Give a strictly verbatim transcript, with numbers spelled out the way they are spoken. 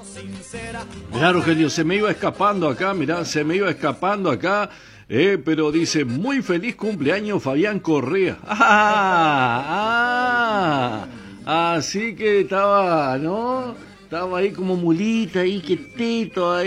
Mirá, Rogelio, se me iba escapando acá, mirá, se me iba escapando acá, eh, pero dice, muy feliz cumpleaños Fabián Correa. Ah, ah, así que estaba, ¿no? Estaba ahí como mulita, ahí quietito, ahí.